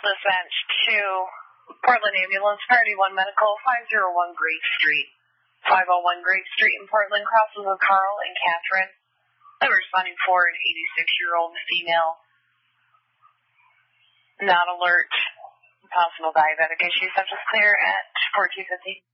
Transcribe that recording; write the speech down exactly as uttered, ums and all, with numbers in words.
Dispatch to Portland Ambulance, Priority one Medical, five oh one Grape Street. five oh one Grape Street in Portland crosses with Carl and Catherine. They're responding for an eighty-six-year-old female. Not alert. Possible diabetic issues. Subject clear at fourteen fifty.